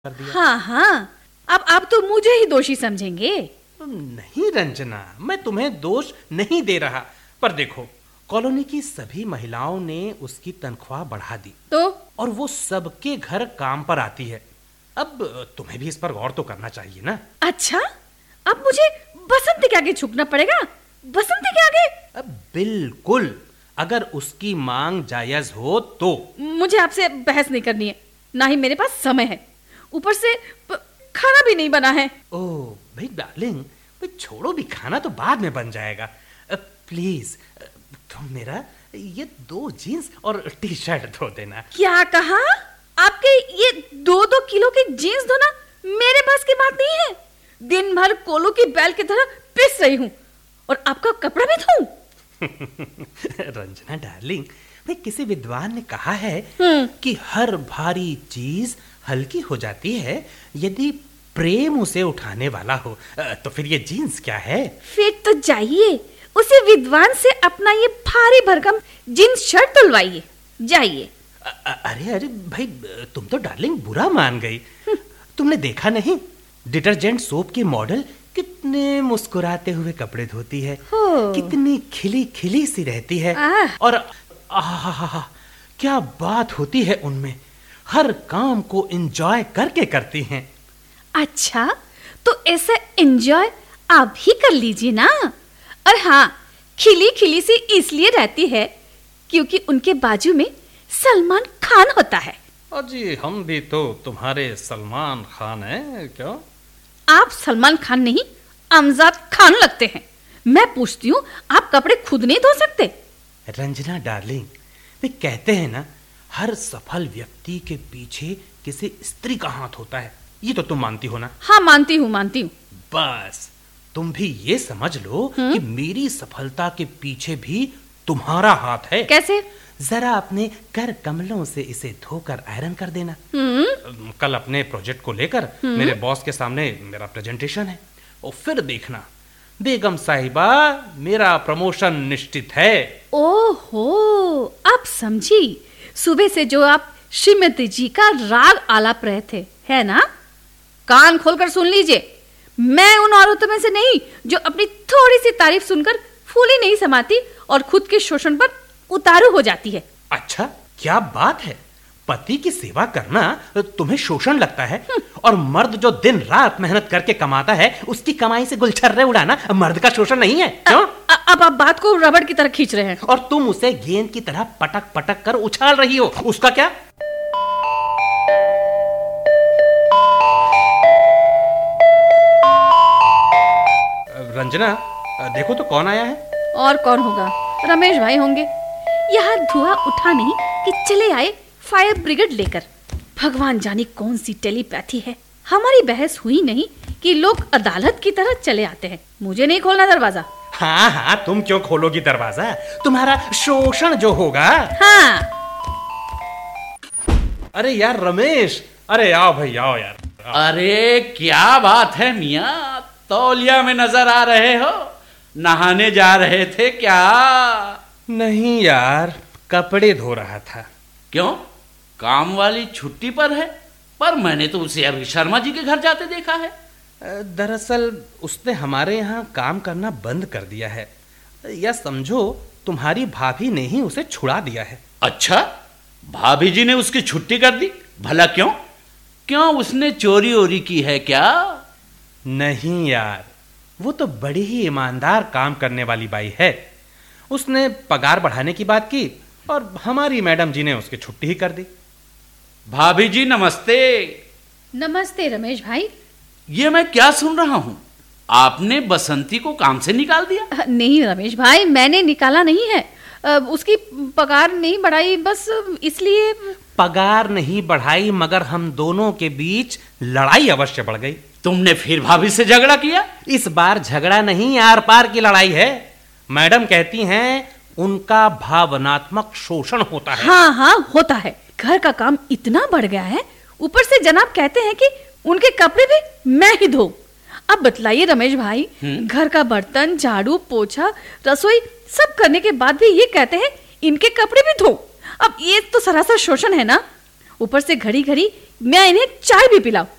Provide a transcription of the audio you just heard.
कर दिया। हाँ हाँ, अब आप तो मुझे ही दोषी समझेंगे। नहीं रंजना, मैं तुम्हें दोष नहीं दे रहा, पर देखो कॉलोनी की सभी महिलाओं ने उसकी तनख्वाह बढ़ा दी तो और वो सबके घर काम पर आती है। अब तुम्हें भी इस पर गौर तो करना चाहिए ना। अच्छा, अब मुझे बसंती के आगे झुकना पड़ेगा? बसंती के आगे? अब बिल्कुल, अगर उसकी मांग जायज हो तो। मुझे आपसे बहस नहीं करनी है, ना ही मेरे पास समय है। ऊपर से खाना भी नहीं बना है। ओह भाई डार्लिंग, भाई छोड़ो भी, खाना तो बाद में बन जाएगा। प्लीज तुम मेरा ये 2 जीन्स और टी शर्ट धो देना। क्या कहा? आपके ये 2-2 किलो के जीन्स धोना मेरे पास की बात नहीं है। दिन भर कोलो की बैल की तरह पिस रही हूँ और आपका कपड़ा भी धोऊं? रंजना डार्लिंग, भाई किसी विद्वान ने कहा है कि हर भारी चीज हल्की हो जाती है यदि प्रेम उसे उठाने वाला हो। तो फिर ये जीन्स क्या है? फिर तो जाइए उसी विद्वान से अपना ये भारी भरकम जीन्स शर्ट तुलवाइए, जाइए। अरे अरे भाई, तुम तो डार्लिंग बुरा मान गई। तुमने देखा नहीं, डिटर्जेंट सोप की मॉडल कितने मुस्कुराते हुए कपड़े धोती है, कितनी खिली खिली सी रहती है। और क्या बात होती है उनमें, हर काम को एंजॉय करके करती हैं। अच्छा, तो ऐसा एंजॉय आप ही कर लीजिए ना। और हाँ, खिली खिली सी इसलिए रहती है क्योंकि उनके बाजू में सलमान खान होता है। जी हम भी तो तुम्हारे सलमान खान हैं। क्यों? आप सलमान खान नहीं, अमजद खान लगते हैं। मैं पूछती हूँ, आप कपड़े खुद नहीं धो सकते? रंजना डार्लिंग, वे कहते हैं ना, हर सफल व्यक्ति के पीछे किसी स्त्री का हाथ होता है। ये तो तुम मानती हो ना? हाँ, मानती हूँ। बस तुम भी ये समझ लो कि मेरी सफलता के पीछे भी तुम्हारा हाथ है। कैसे? जरा अपने कर कमलों से इसे धोकर आयरन कर देना। कल अपने प्रोजेक्ट को लेकर मेरे बॉस के सामने मेरा प्रेजेंटेशन है, और फिर देखना बेगम साहिबा, मेरा प्रमोशन निश्चित है। ओहो, अब समझी। सुबह से जो आप श्रीमती जी का राग आलाप रहे थे, है ना? कान खोलकर सुन लीजिए, मैं उन औरतों में से नहीं जो अपनी थोड़ी सी तारीफ सुनकर फूली नहीं समाती और खुद के शोषण पर उतारू हो जाती है। अच्छा, क्या बात है? पति की सेवा करना तुम्हें शोषण लगता है? और मर्द जो दिन रात मेहनत करके कमाता है, उसकी कमाई से गुलछर्रे उड़ाना मर्द का शोषण नहीं है? क्यों? अब आप बात को रबड़ की तरह खींच रहे हैं। और तुम उसे गेंद की तरह पटक पटक कर उछाल रही हो, उसका क्या? रंजना, देखो तो कौन आया है? और कौन होगा? रमेश भाई होंगे। यहाँ धुआं उठा नहीं कि चले आए फायर ब्रिगेड लेकर। भगवान जाने कौन सी टेलीपैथी है। हमारी बहस हुई नहीं कि लोग अदालत की तरह चले आते हैं। मुझे नहीं खोलना दरवाजा। हाँ, तुम क्यों खोलोगी दरवाजा? तुम्हारा शोषण जो होगा। हाँ। अरे यार रमेश, अरे आओ भाई, आओ यार। अरे क्या बात है मियाँ, तौलिया में नजर आ रहे हो? नहाने जा रहे थे क्या? नहीं यार, कपड़े धो रहा था। क्यों, काम वाली छुट्टी पर है? पर मैंने तो उसे अभी शर्मा जी के घर जाते देखा है। दरअसल उसने हमारे यहाँ काम करना बंद कर दिया है, या समझो तुम्हारी भाभी ने ही उसे छुड़ा दिया है। अच्छा, भाभी जी ने उसकी छुट्टी कर दी? भला क्यों? क्यों, उसने चोरी ओरी की है क्या? नहीं यार, वो तो बड़ी ही ईमानदार काम करने वाली बाई है। उसने पगार बढ़ाने की बात की और हमारी मैडम जी ने उसकी छुट्टी ही कर दी। भाभी जी नमस्ते। नमस्ते रमेश भाई। ये मैं क्या सुन रहा हूँ, आपने बसंती को काम से निकाल दिया? नहीं रमेश भाई, मैंने निकाला नहीं है। उसकी पगार नहीं बढ़ाई, बस इसलिए। पगार नहीं बढ़ाई, मगर हम दोनों के बीच लड़ाई अवश्य बढ़ गई। तुमने फिर भाभी से झगड़ा किया? इस बार झगड़ा नहीं, आर पार की लड़ाई है। मैडम कहती हैं उनका भावनात्मक शोषण होता है। हाँ, होता है। घर का काम इतना बढ़ गया है, ऊपर से जनाब कहते हैं कि उनके कपड़े भी मैं ही धोऊं। अब बतलाइए रमेश भाई, घर का बर्तन, झाड़ू, पोछा, रसोई सब करने के बाद भी ये कहते हैं इनके कपड़े भी धो। अब ये तो सरासर शोषण है ना। ऊपर से घड़ी घड़ी मैं इन्हें चाय भी पिलाऊं।